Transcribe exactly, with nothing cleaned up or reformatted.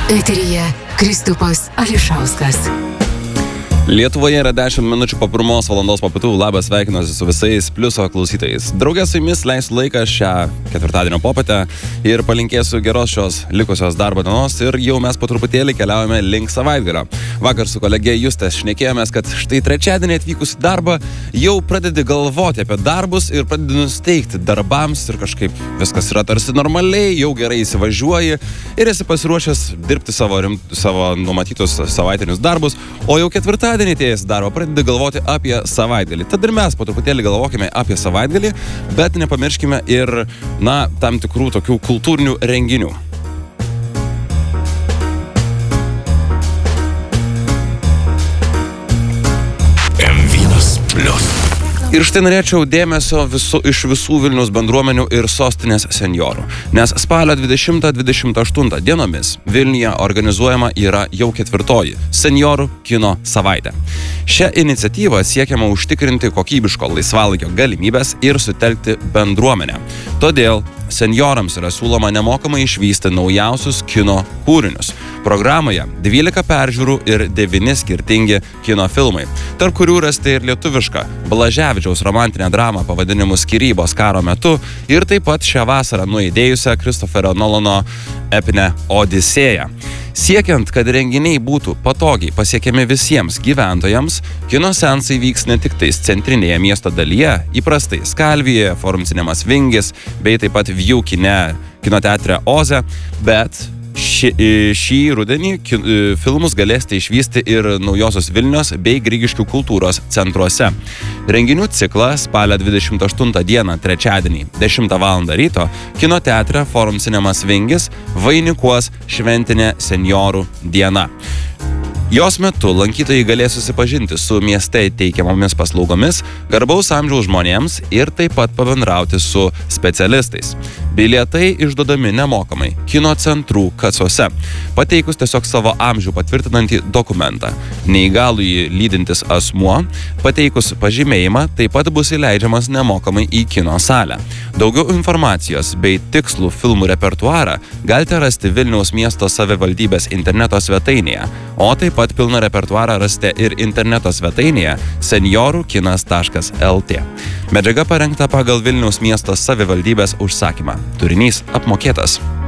Eteryje Kristupas Ališauskas. Lietuvoje yra dešimt minučių po pirmos valandos po pietų. Labas, sveikinuosi su visais Pliuso klausytojais. Drauge su jumis leisiu laiką šią ketvirtadienio popietę ir palinkėsiu geros šios likusios darbo dienos ir jau mes po truputėlį keliaujame link savaitgalio. Vakar su kolegė Justė šnekėjomės, kad štai trečiadienį atvykus į darbą jau pradedi galvoti apie darbus ir pradedi nusteikti darbams ir kažkaip viskas yra tarsi normaliai, jau gerai įsivažiuoji ir esi pasiruošęs dirbti savo, rim, savo numatytus savaitinius darbus, o jau ketvirtadienį atėjęs darbo pradedi galvoti apie savaitgalį. Tad ir mes po truputėlį galvokime apie savaitgalį, bet nepamirškime ir, na, tam tikrų tokių kultūrinių renginių. em vienas plius. Ir štai norėčiau dėmesio visu, iš visų Vilniaus bendruomenių ir sostinės senjorų, nes spalio dvidešimtą dvidešimt aštuntą dienomis Vilniuje organizuojama yra jau ketvirtoji senjorų kino savaitė. Šią iniciatyvą siekiama užtikrinti kokybiško laisvalaikio galimybės ir sutelkti bendruomenę. Todėl senjorams yra siūloma nemokamai išvysti naujausius kino kūrinius. Programoje dvylika peržiūrų ir devyni skirtingi kino filmai, tarp kurių rasti ir lietuvišką Blaževičiaus romantinę dramą pavadinimu Skyrybos karo metu ir taip pat šią vasarą nuaidėjusią Kristoferio Nolano epinę Odisėją. Siekiant, kad renginiai būtų patogiai pasiekiami visiems gyventojams, kino seansai vyks ne tik tais centrinėje miesto dalyje, įprastai Skalvijoje, Forum Cinemas Vingis, bei taip pat View kine kinoteatre Oze, bet Ši, šį rudenį kin, filmus galėsite išvysti ir Naujosios Vilnios bei Grigiškių kultūros centruose. Renginių ciklą spalio dvidešimt aštuntą dieną trečiadienį dešimtą valandą ryto kinoteatre Forum Cinemas Vingis vainikuos šventinė senjorų diena. Jos metu lankytojai galės susipažinti su mieste teikiamomis paslaugomis, garbaus amžiaus žmonėms ir taip pat pabendrauti su specialistais. Bilietai išduodami nemokamai kino centrų kasose, pateikus tiesiog savo amžių patvirtinantį dokumentą. Neįgalųjį lydintis asmuo, pateikus pažymėjimą, taip pat bus įleidžiamas nemokamai į kino salę. Daugiau informacijos bei tikslų filmų repertuarą galite rasti Vilniaus miesto savivaldybės interneto svetainėje, o taip pat pilną repertuarą rasite ir interneto svetainėje senjorų kinas taškas lt. Medžiaga parengta pagal Vilniaus miesto savivaldybės užsakymą. Turinys apmokėtas.